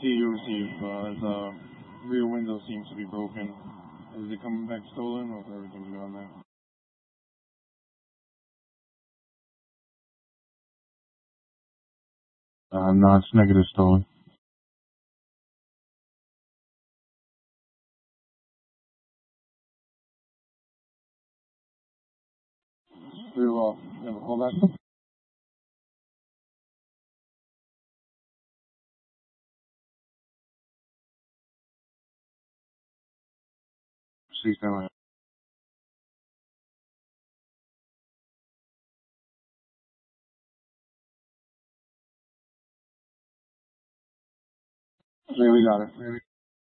see you received. The rear window seems to be broken. Is it coming back stolen or is everything good on there? No, it's negative stolen. Very well. You have a callback? Please stand by. Okay, we got it.